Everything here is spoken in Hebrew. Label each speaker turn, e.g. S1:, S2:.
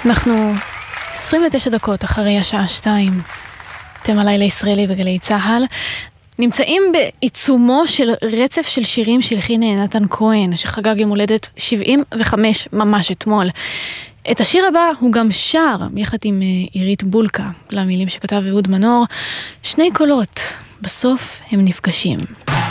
S1: אנחנו 29 דקות אחרי השעה 2. אתם הלילה ישראלי בגלי צהל. נמצאים בעיצומו של רצף של שירים שהלחין נתן כהן, שחגג יום הולדת 75 ממש אתמול. את השיר הבא הוא גם שר, יחד עם עירית בולקה, למילים שכתב אהוד מנור. שני קולות, בסוף הם נפגשים.